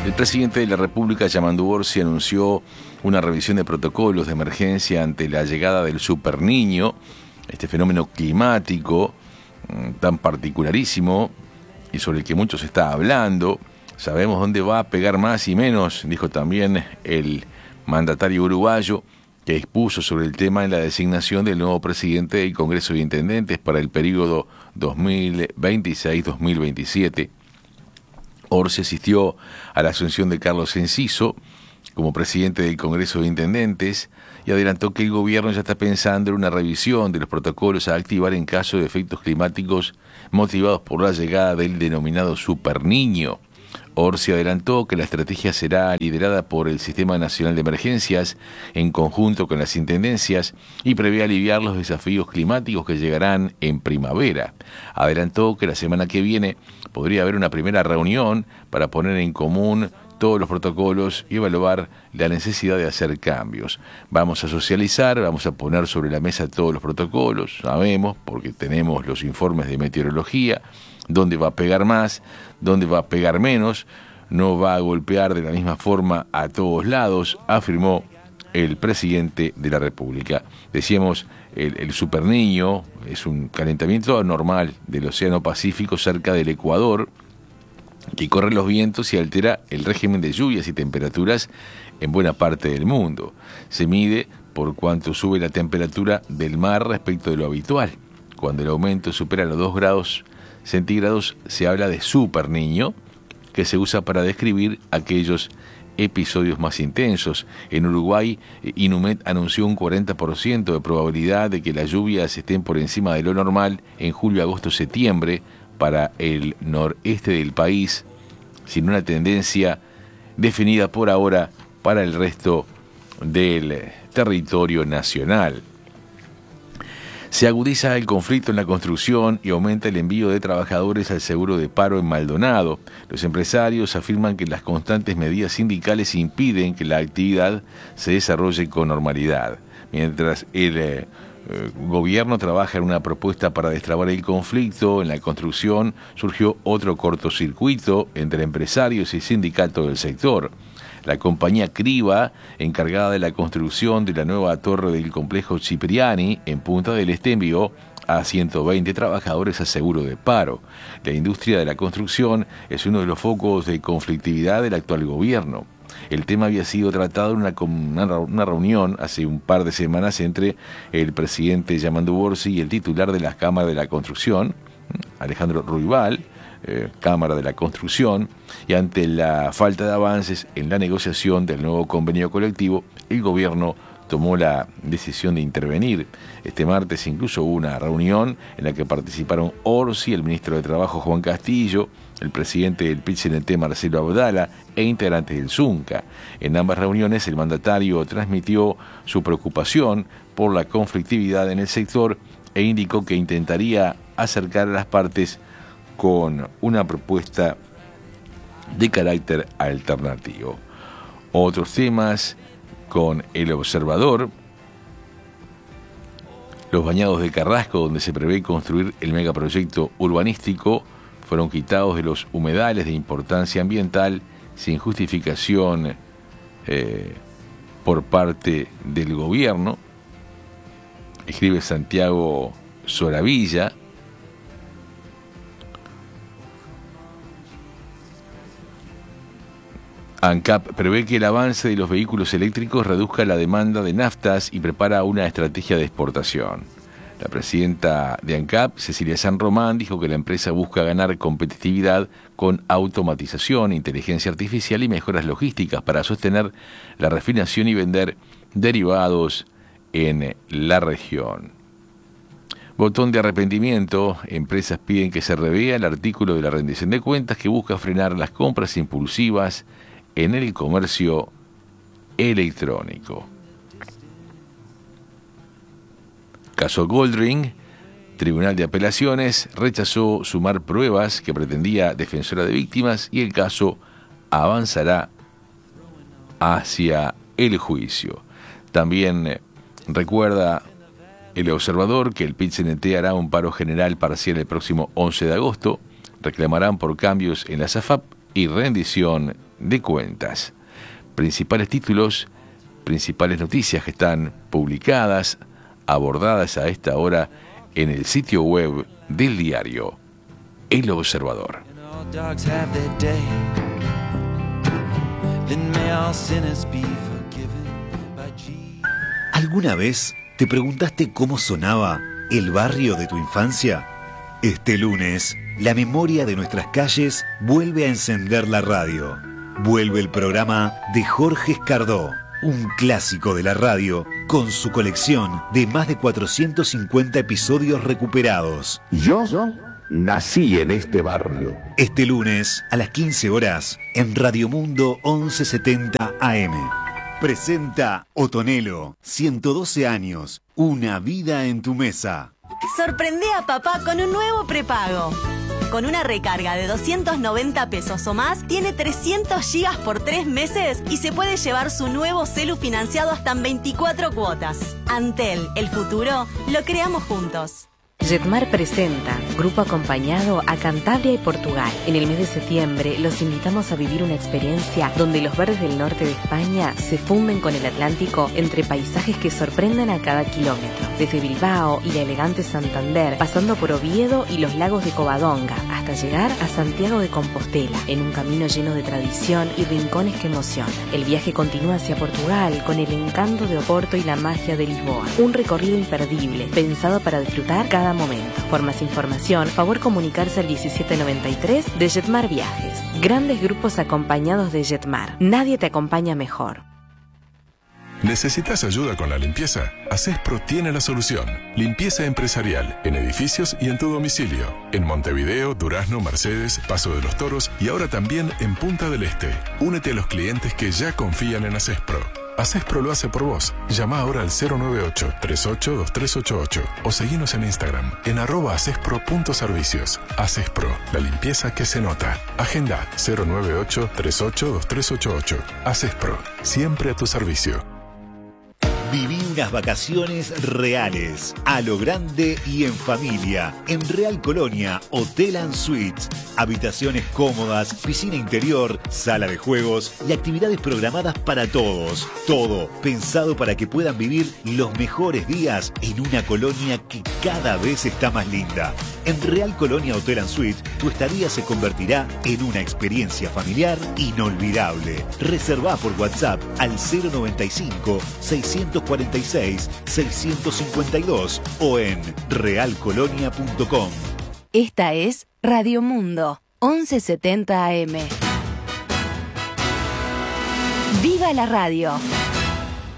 El presidente de la República, Yamandu Orsi, anunció una revisión de protocolos de emergencia ante la llegada del superniño, este fenómeno climático tan particularísimo y sobre el que mucho se está hablando. Sabemos dónde va a pegar más y menos, dijo también el mandatario uruguayo, que expuso sobre el tema en la designación del nuevo presidente del Congreso de Intendentes para el periodo 2026-2027. Orsi asistió a la asunción de Carlos Enciso como presidente del Congreso de Intendentes y adelantó que el gobierno ya está pensando en una revisión de los protocolos a activar en caso de efectos climáticos motivados por la llegada del denominado superniño. Orsi adelantó que la estrategia será liderada por el Sistema Nacional de Emergencias en conjunto con las intendencias y prevé aliviar los desafíos climáticos que llegarán en primavera. Adelantó que la semana que viene podría haber una primera reunión para poner en común todos los protocolos y evaluar la necesidad de hacer cambios. Vamos a socializar, vamos a poner sobre la mesa todos los protocolos, sabemos, porque tenemos los informes de meteorología, dónde va a pegar más, dónde va a pegar menos, no va a golpear de la misma forma a todos lados, afirmó el presidente de la República. Decíamos, el superniño es un calentamiento anormal del Océano Pacífico cerca del Ecuador, que corre los vientos y altera el régimen de lluvias y temperaturas en buena parte del mundo. Se mide por cuánto sube la temperatura del mar respecto de lo habitual. Cuando el aumento supera los 2 grados centígrados, se habla de superniño, que se usa para describir aquellos episodios más intensos. En Uruguay, Inumet anunció un 40% de probabilidad de que las lluvias estén por encima de lo normal en julio, agosto, septiembre, para el noreste del país, sin una tendencia definida por ahora para el resto del territorio nacional. Se agudiza el conflicto en la construcción y aumenta el envío de trabajadores al seguro de paro en Maldonado. Los empresarios afirman que las constantes medidas sindicales impiden que la actividad se desarrolle con normalidad. Mientras el gobierno trabaja en una propuesta para destrabar el conflicto en la construcción, surgió otro cortocircuito entre empresarios y sindicatos del sector. La compañía Criba, encargada de la construcción de la nueva torre del complejo Cipriani en Punta del Este, envió a 120 trabajadores a seguro de paro. La industria de la construcción es uno de los focos de conflictividad del actual gobierno. El tema había sido tratado en una reunión hace un par de semanas entre el presidente Yamandu Orsi y el titular de la Cámara de la Construcción, Alejandro Ruibal, Cámara de la Construcción, y ante la falta de avances en la negociación del nuevo convenio colectivo, el gobierno tomó la decisión de intervenir. Este martes incluso hubo una reunión en la que participaron Orsi, el ministro de Trabajo Juan Castillo, el presidente del PIT-CNT Marcelo Abdala e integrantes del Zunca. En ambas reuniones el mandatario transmitió su preocupación por la conflictividad en el sector e indicó que intentaría acercar a las partes con una propuesta de carácter alternativo. Otros temas con El Observador: los bañados de Carrasco, donde se prevé construir el megaproyecto urbanístico, fueron quitados de los humedales de importancia ambiental sin justificación por parte del gobierno, escribe Santiago Soravilla. ANCAP prevé que el avance de los vehículos eléctricos reduzca la demanda de naftas y prepara una estrategia de exportación. La presidenta de ANCAP, Cecilia San Román, dijo que la empresa busca ganar competitividad con automatización, inteligencia artificial y mejoras logísticas para sostener la refinación y vender derivados en la región. Botón de arrepentimiento: empresas piden que se revea el artículo de la rendición de cuentas que busca frenar las compras impulsivas en el comercio electrónico. Caso Goldring: Tribunal de Apelaciones rechazó sumar pruebas que pretendía defensora de víctimas y el caso avanzará hacia el juicio. También recuerda El Observador que el PIT-CNT hará un paro general parcial el próximo 11 de agosto. Reclamarán por cambios en la SAFAP y rendición de Cuentas. Principales títulos, principales noticias que están publicadas, abordadas a esta hora en el sitio web del diario El Observador. ¿Alguna vez te preguntaste cómo sonaba el barrio de tu infancia? Este lunes, la memoria de nuestras calles vuelve a encender la radio. Vuelve el programa de Jorge Escardó, un clásico de la radio con su colección de más de 450 episodios recuperados. Yo nací en este barrio. Este lunes a las 15 horas en Radio Mundo 1170 AM. Presenta Otonelo, 112 años, una vida en tu mesa. Sorprende a papá con un nuevo prepago. Con una recarga de 290 pesos o más, tiene 300 gigas por 3 meses y se puede llevar su nuevo celu financiado hasta en 24 cuotas. Antel, el futuro, lo creamos juntos. Jetmar presenta Grupo Acompañado a Cantabria y Portugal. En el mes de septiembre los invitamos a vivir una experiencia donde los verdes del norte de España se funden con el Atlántico entre paisajes que sorprenden a cada kilómetro. Desde Bilbao y la elegante Santander, pasando por Oviedo y los lagos de Covadonga, hasta llegar a Santiago de Compostela, en un camino lleno de tradición y rincones que emocionan. El viaje continúa hacia Portugal con el encanto de Oporto y la magia de Lisboa. Un recorrido imperdible, pensado para disfrutar cada momento. Por más información, favor comunicarse al 1793 de Jetmar Viajes. Grandes grupos acompañados de Jetmar. Nadie te acompaña mejor. ¿Necesitas ayuda con la limpieza? Acespro tiene la solución. Limpieza empresarial, en edificios y en tu domicilio. En Montevideo, Durazno, Mercedes, Paso de los Toros y ahora también en Punta del Este. Únete a los clientes que ya confían en Acespro. Acespro lo hace por vos. Llama ahora al 098-382388 o seguinos en Instagram en @acespro.servicios. Acespro, la limpieza que se nota. Agenda 098-382388. Acespro, siempre a tu servicio. Viví unas vacaciones reales, a lo grande y en familia, en Real Colonia, Hotel & Suites. Habitaciones cómodas, piscina interior, sala de juegos y actividades programadas para todos. Todo pensado para que puedan vivir los mejores días en una colonia que cada vez está más linda. En Real Colonia Hotel & Suites, tu estadía se convertirá en una experiencia familiar inolvidable. Reservá por WhatsApp al 095-646-652 o en realcolonia.com. Esta es Radio Mundo 1170 AM. ¡Viva la radio!